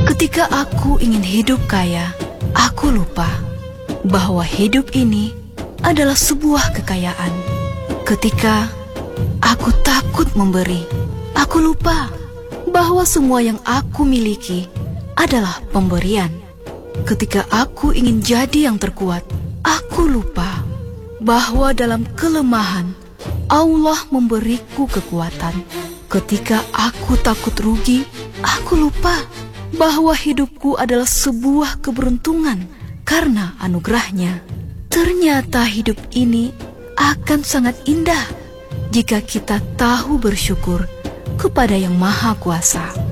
Ketika aku ingin hidup kaya, aku lupa bahwa hidup ini adalah sebuah kekayaan. Ketika aku takut memberi, aku lupa bahwa semua yang aku miliki adalah pemberian. Ketika aku ingin jadi yang terkuat, aku lupa bahwa dalam kelemahan Allah memberiku kekuatan. Ketika aku takut rugi, aku lupa bahwa hidupku adalah sebuah keberuntungan karena anugerahnya. Ternyata hidup ini akan sangat indah jika kita tahu bersyukur kepada Yang Maha Kuasa.